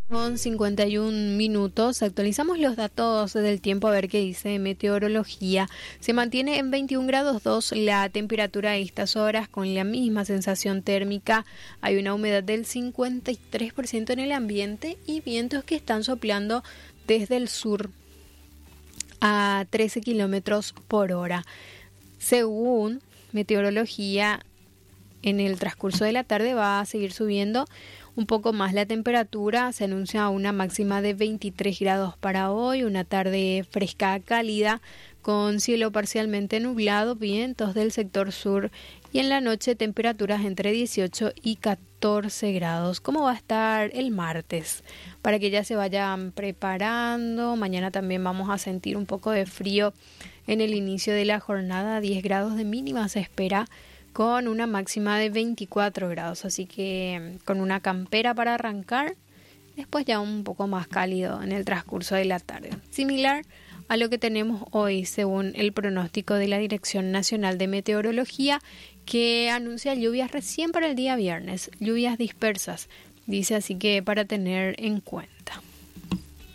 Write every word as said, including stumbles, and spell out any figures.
Con cincuenta y un minutos, actualizamos los datos del tiempo a ver qué dice meteorología. Se mantiene en veintiún grados dos la temperatura a estas horas con la misma sensación térmica. Hay una humedad del cincuenta y tres por ciento en el ambiente y vientos que están soplando desde el sur a trece kilómetros por hora. Según meteorología, en el transcurso de la tarde va a seguir subiendo un poco más la temperatura. Se anuncia una máxima de veintitrés grados para hoy, una tarde fresca a cálida con cielo parcialmente nublado, vientos del sector sur y en la noche temperaturas entre dieciocho y catorce grados. ¿Cómo va a estar el martes? Para que ya se vayan preparando. Mañana también vamos a sentir un poco de frío en el inicio de la jornada. diez grados de mínima se espera con una máxima de veinticuatro grados, así que con una campera para arrancar, después ya un poco más cálido en el transcurso de la tarde. Similar a lo que tenemos hoy, según el pronóstico de la Dirección Nacional de Meteorología, que anuncia lluvias recién para el día viernes, lluvias dispersas, dice, así que para tener en cuenta.